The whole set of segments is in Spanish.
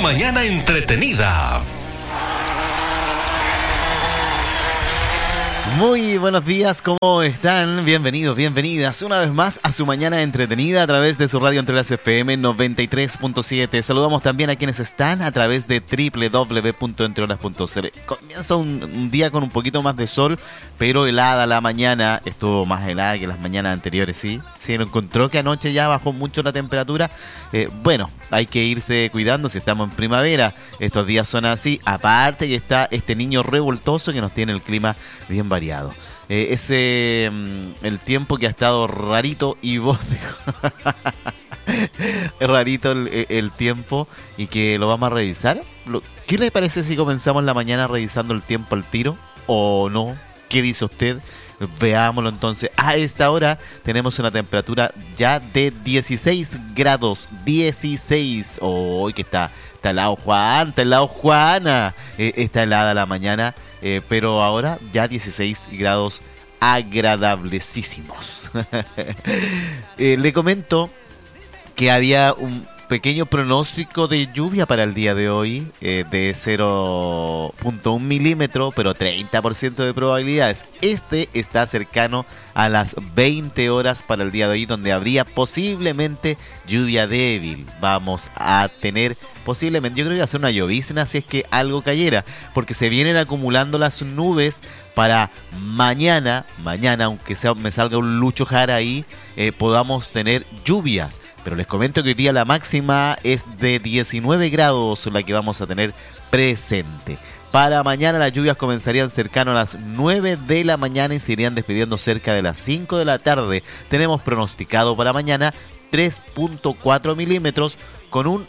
mañana entretenida. Muy buenos días, ¿cómo están? Bienvenidos, bienvenidas una vez más a su mañana entretenida a través de su radio Entre las FM 93.7. Saludamos también a quienes están a través de www.entrehoras.cl. Comienza un día con un poquito más de sol, pero helada la mañana. Estuvo más helada que las mañanas anteriores, ¿sí? Se encontró que anoche ya bajó mucho la temperatura. Bueno, hay que irse cuidando si estamos en primavera. Estos días son así. Aparte que está este niño revoltoso que nos tiene el clima bien variado. El tiempo que ha estado rarito y vos rarito el tiempo y que lo vamos a revisar. ¿Qué le parece si comenzamos la mañana revisando el tiempo al tiro o no? ¿Qué dice usted? Veámoslo entonces. A esta hora tenemos una temperatura ya de 16 grados. 16. Que está helado Juan, está helado Juana. Está helada la mañana. Pero ahora ya 16 grados agradablesísimos. Le comento que había un pequeño pronóstico de lluvia para el día de hoy, de 0.1 milímetro, pero 30% de probabilidades. Este está cercano a las 20 horas para el día de hoy, donde habría posiblemente lluvia débil. Vamos a tener posiblemente, yo creo que va a ser una llovizna si es que algo cayera, porque se vienen acumulando las nubes para mañana, aunque me salga un Lucho Jara ahí, podamos tener lluvias. Pero les comento que hoy día la máxima es de 19 grados, la que vamos a tener presente. Para mañana las lluvias comenzarían cercano a las 9 de la mañana y se irían despidiendo cerca de las 5 de la tarde. Tenemos pronosticado para mañana 3.4 milímetros con un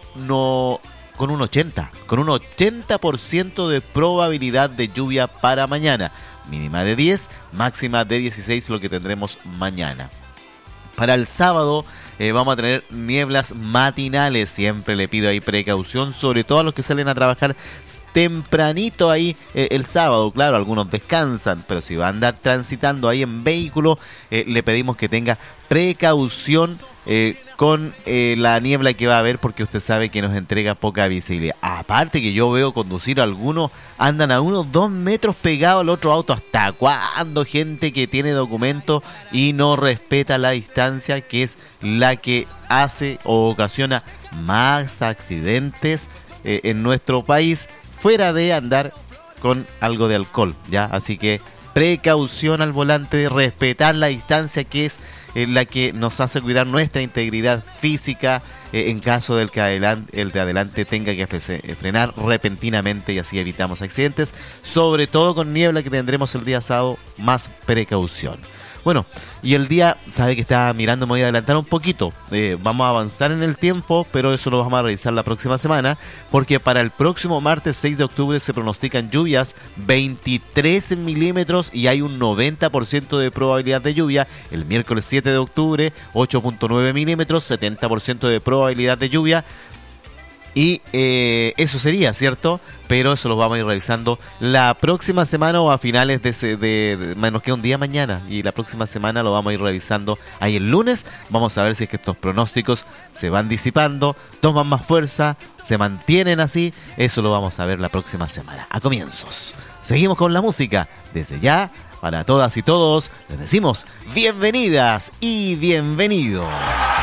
80% de probabilidad de lluvia para mañana. Mínima de 10, máxima de 16, lo que tendremos mañana. Para el sábado vamos a tener nieblas matinales. Siempre le pido ahí precaución, sobre todo a los que salen a trabajar tempranito ahí el sábado. Claro, algunos descansan, pero si va a andar transitando ahí en vehículo, le pedimos que tenga precaución con la niebla que va a haber, porque usted sabe que nos entrega poca visibilidad. Aparte que yo veo conducir a algunos, andan a unos 2 metros pegados al otro auto. ¿Hasta cuándo gente que tiene documentos y no respeta la distancia, que es la que hace o ocasiona más accidentes en nuestro país, fuera de andar con algo de alcohol, ¿ya? Así que precaución al volante, respetar la distancia, que es la que nos hace cuidar nuestra integridad física en caso del que el de adelante tenga que frenar repentinamente, y así evitamos accidentes, sobre todo con niebla que tendremos el día sábado. Más precaución. Bueno, y el día, sabe que estaba mirando, me voy a adelantar un poquito. Vamos a avanzar en el tiempo, pero eso lo vamos a revisar la próxima semana, porque para el próximo martes 6 de octubre se pronostican lluvias 23 milímetros y hay un 90% de probabilidad de lluvia. El miércoles 7 de octubre, 8.9 milímetros, 70% de probabilidad de lluvia. Y eso sería, ¿cierto? Pero eso lo vamos a ir revisando la próxima semana o a finales nos queda un día mañana. Y la próxima semana lo vamos a ir revisando ahí el lunes. Vamos a ver si es que estos pronósticos se van disipando, toman más fuerza, se mantienen así. Eso lo vamos a ver la próxima semana, a comienzos. Seguimos con la música. Desde ya, para todas y todos, les decimos bienvenidas y bienvenidos.